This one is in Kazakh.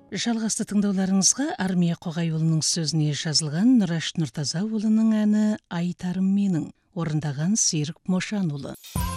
Жалғасты тыңдауларыңызға Армия Қоғайұлының сөзіне жазылған Нұраш Нұртаза ұлының әні «Айтарым менің» орындаған Серік Мошанұлы.